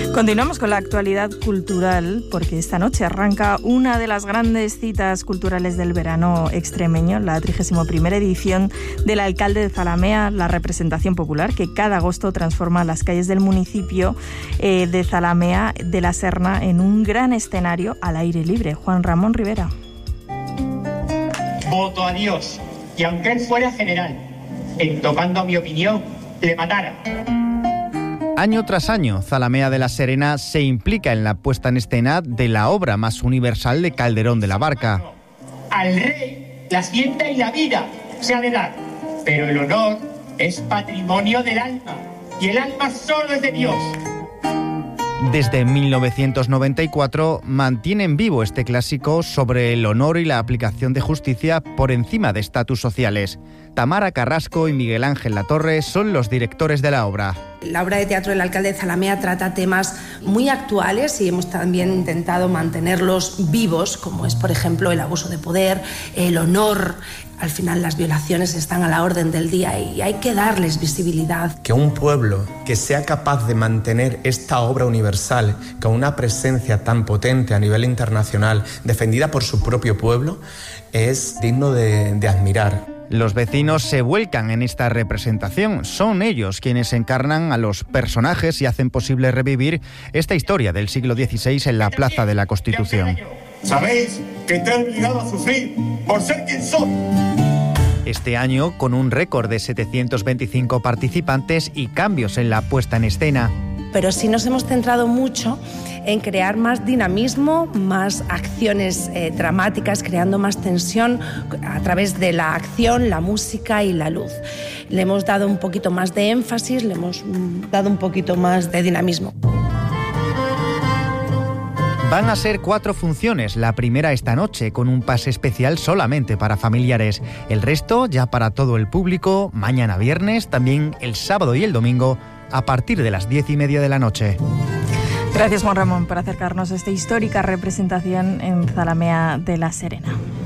Continuamos con la actualidad cultural porque esta noche arranca una de las grandes citas culturales del verano extremeño, la 31ª edición del Alcalde de Zalamea, la representación popular que cada agosto transforma las calles del municipio de Zalamea de la Serna en un gran escenario al aire libre. Juan Ramón Rivera. Voto a Dios, y aunque él fuera general, en tocando mi opinión, le matara. Año tras año, Zalamea de la Serena se implica en la puesta en escena de la obra más universal de Calderón de la Barca. Al rey la hacienda y la vida se ha de dar, pero el honor es patrimonio del alma, y el alma solo es de Dios. Desde 1994 mantienen vivo este clásico sobre el honor y la aplicación de justicia por encima de estatus sociales. Tamara Carrasco y Miguel Ángel Latorre son los directores de la obra. La obra de teatro del Alcalde de Zalamea trata temas muy actuales y hemos también intentado mantenerlos vivos, como es, por ejemplo, el abuso de poder, el honor. Al final las violaciones están a la orden del día y hay que darles visibilidad. Que un pueblo que sea capaz de mantener esta obra universal con una presencia tan potente a nivel internacional, defendida por su propio pueblo, es digno de admirar. Los vecinos se vuelcan en esta representación. Son ellos quienes encarnan a los personajes y hacen posible revivir esta historia del siglo XVI en la Plaza de la Constitución. Sabéis que te he obligado a sufrir por ser quien soy. Este año, con un récord de 725 participantes y cambios en la puesta en escena. Pero sí nos hemos centrado mucho en crear más dinamismo, más acciones dramáticas, creando más tensión a través de la acción, la música y la luz. Le hemos dado un poquito más de énfasis, le hemos dado un poquito más de dinamismo. Van a ser 4 funciones, la primera esta noche, con un pase especial solamente para familiares. El resto ya para todo el público, mañana viernes, también el sábado y el domingo, a partir de las 10:30 de la noche. Gracias, Juan Ramón, por acercarnos a esta histórica representación en Zalamea de la Serena.